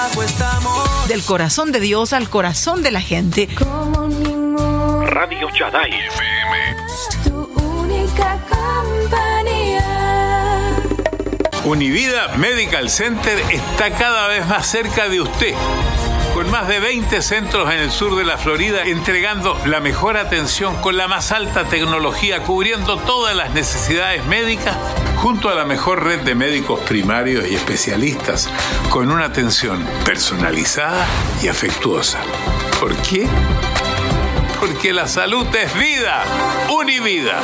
trabajo estamos. Del corazón de Dios al corazón de la gente. Como ningún Radio Shaddai FM. tu única compañía. Univida Medical Center está cada vez más cerca de usted, con más de 20 centros en el sur de la Florida, entregando la mejor atención con la más alta tecnología, cubriendo todas las necesidades médicas, junto a la mejor red de médicos primarios y especialistas, con una atención personalizada y afectuosa. ¿Por qué? Porque la salud es vida. Univida.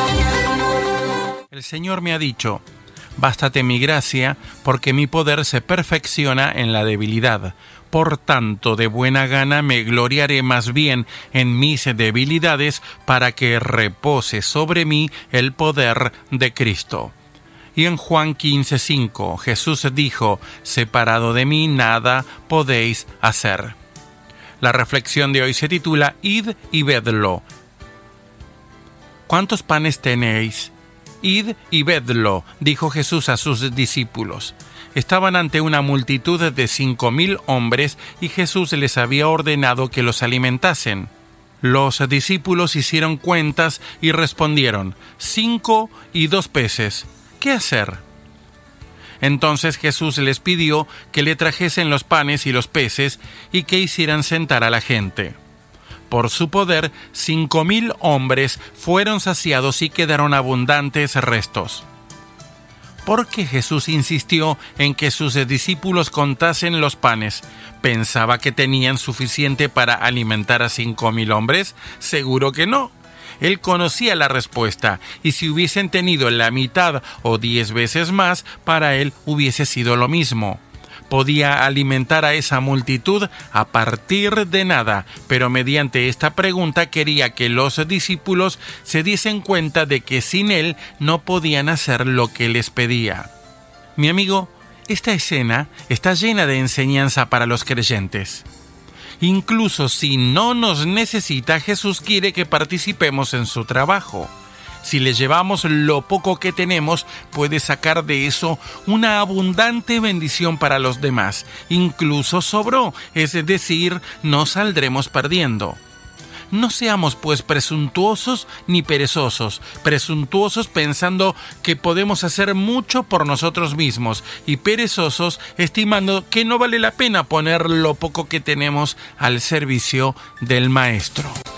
El Señor me ha dicho: bástate mi gracia, porque mi poder se perfecciona en la debilidad. Por tanto, de buena gana me gloriaré más bien en mis debilidades, para que repose sobre mí el poder de Cristo. Y en Juan 15:5, Jesús dijo: separado de mí nada podéis hacer. La reflexión de hoy se titula Id y vedlo. ¿Cuántos panes tenéis? Id y vedlo, dijo Jesús a sus discípulos. Estaban ante una multitud de 5,000 hombres y Jesús les había ordenado que los alimentasen. Los discípulos hicieron cuentas y respondieron: 5 y 2 peces. ¿Qué hacer? Entonces Jesús les pidió que le trajesen los panes y los peces y que hicieran sentar a la gente. Por su poder, 5,000 hombres fueron saciados y quedaron abundantes restos. ¿Por qué Jesús insistió en que sus discípulos contasen los panes? ¿Pensaba que tenían suficiente para alimentar a 5,000 hombres? Seguro que no. Él conocía la respuesta, y si hubiesen tenido la mitad o 10 veces más, para él hubiese sido lo mismo. Podía alimentar a esa multitud a partir de nada, pero mediante esta pregunta quería que los discípulos se diesen cuenta de que sin él no podían hacer lo que les pedía. Mi amigo, esta escena está llena de enseñanza para los creyentes. Incluso si no nos necesita, Jesús quiere que participemos en su trabajo. Si le llevamos lo poco que tenemos, puede sacar de eso una abundante bendición para los demás. Incluso sobró, es decir, no saldremos perdiendo. No seamos pues presuntuosos ni perezosos, presuntuosos pensando que podemos hacer mucho por nosotros mismos y perezosos estimando que no vale la pena poner lo poco que tenemos al servicio del Maestro.